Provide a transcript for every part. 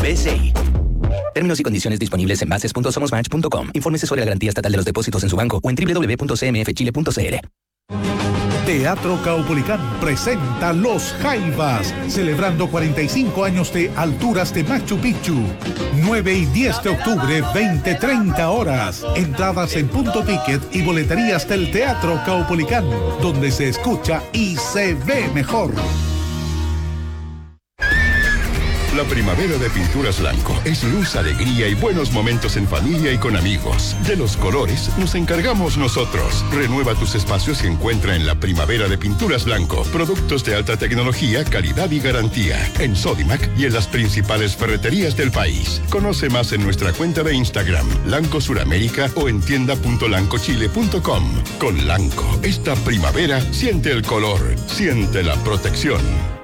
SI. Términos y condiciones disponibles en bases.somosmatch.com. Infórmese sobre la garantía estatal de los depósitos en su banco o en www.cmfchile.cl. Teatro Caupolicán presenta Los Jaivas, celebrando 45 años de Alturas de Machu Picchu. 9 y 10 de octubre, 20-30 horas. Entradas en Punto Ticket y boleterías del Teatro Caupolicán, donde se escucha y se ve mejor. La primavera de Pinturas Blanco es luz, alegría y buenos momentos en familia y con amigos. De los colores nos encargamos nosotros. Renueva tus espacios y encuentra en la primavera de Pinturas Blanco productos de alta tecnología, calidad y garantía. En Sodimac y en las principales ferreterías del país. Conoce más en nuestra cuenta de Instagram, Lanco Suramérica, o en tienda.lancochile.com. Con Lanco, esta primavera siente el color, siente la protección.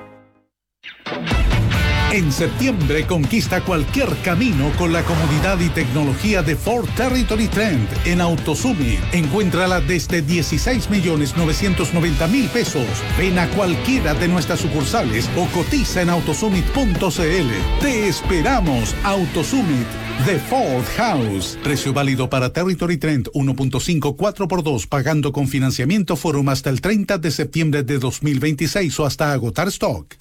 En septiembre conquista cualquier camino con la comodidad y tecnología de Ford Territory Trend en AutoSummit. Encuéntrala desde 16.990.000 pesos. Ven a cualquiera de nuestras sucursales o cotiza en autosummit.cl. Te esperamos, AutoSummit de Ford House. Precio válido para Territory Trend 1.5 4x2, pagando con financiamiento Forum hasta el 30 de septiembre de 2026 o hasta agotar stock.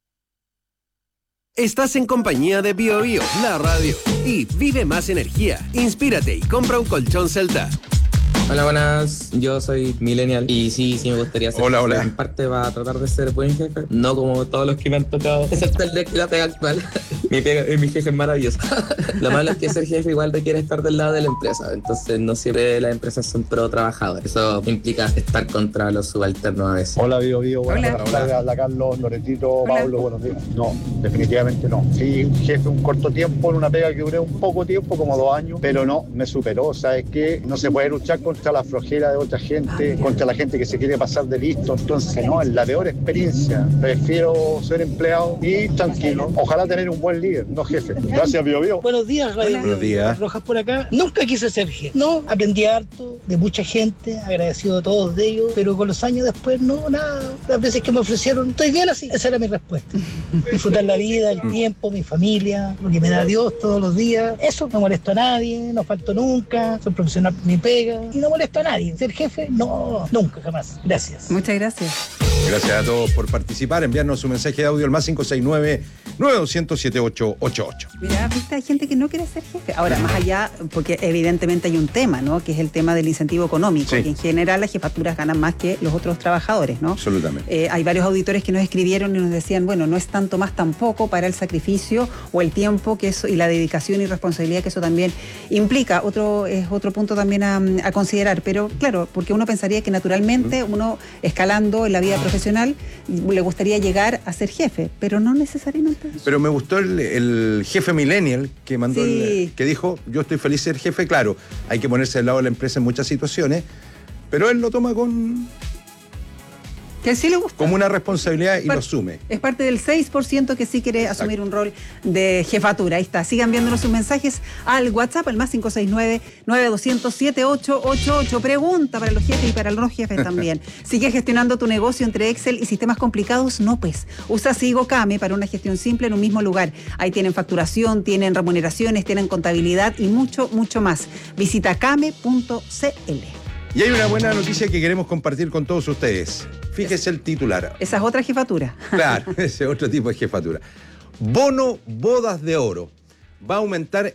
Estás en compañía de BioBio, la radio. Y vive más energía. Inspírate y compra un colchón Celta. Hola, buenas. Yo soy millennial y sí me gustaría ser. Hola. En parte va a tratar de ser buen jefe, no como todos los que me han tocado, excepto el de la pega actual. Mi jefe es maravilloso. Lo malo es que ser jefe igual requiere estar del lado de la empresa, entonces no siempre las empresas son pro trabajadores. Eso implica estar contra los subalternos a veces. Hola, Bio. Buenas tardes. Habla Carlos, Loretito, Pablo, buenos días. No, definitivamente no. Sí, jefe un corto tiempo en una pega que duré un poco tiempo, como 2 años, pero no, me superó. O sea, es que no se puede luchar contra la flojera de otra gente, contra la gente que se quiere pasar de listo. Entonces, no, es la peor experiencia. Prefiero ser empleado y tranquilo. Ojalá tener un buen líder, no jefe. Gracias, Bio. Buenos días, Radio. Buenos días. Rojas por acá. Nunca quise ser jefe. No, aprendí harto de mucha gente, agradecido a todos de ellos, pero con los años después, no, nada. Las veces que me ofrecieron, estoy bien así. Esa era mi respuesta. Disfrutar la vida, el tiempo, mi familia, lo que me da Dios todos los días. Eso, no molesto a nadie, no falto nunca, soy profesional por mi pega y no molesto a nadie. Ser jefe, no, nunca, jamás. Gracias. Muchas gracias. Gracias a todos por participar, enviarnos su mensaje de audio al más 569-9200-7888. Mira, viste, hay gente que no quiere ser jefe. Ahora, más allá, porque evidentemente hay un tema, ¿no? Que es el tema del incentivo económico, Sí. que en general las jefaturas ganan más que los otros trabajadores, ¿no? Absolutamente. Hay varios auditores que nos escribieron y nos decían, bueno, no es tanto más tampoco para el sacrificio o el tiempo que eso y la dedicación y responsabilidad que eso también implica. Es otro punto también a considerar, pero claro, porque uno pensaría que naturalmente uno escalando en la vida profesional le gustaría llegar a ser jefe, pero no necesariamente eso. Pero me gustó el jefe millennial que mandó, Sí. que dijo, yo estoy feliz de ser jefe. Claro, hay que ponerse del lado de la empresa en muchas situaciones, pero él lo toma Que sí le gusta. como una responsabilidad y lo asume. Es parte del 6% que sí quiere asumir un rol de jefatura. Ahí está. Sigan viéndonos sus mensajes al WhatsApp, al más 569-9200-7888. Pregunta para los jefes y para los no jefes también. ¿Sigue gestionando tu negocio entre Excel y sistemas complicados? No, pues. Usa Sigo Kame para una gestión simple en un mismo lugar. Ahí tienen facturación, tienen remuneraciones, tienen contabilidad y mucho, mucho más. Visita kame.cl. Y hay una buena noticia que queremos compartir con todos ustedes. Fíjese el titular. Esa es otra jefatura. Claro, ese es otro tipo de jefatura. Bono Bodas de Oro va a aumentar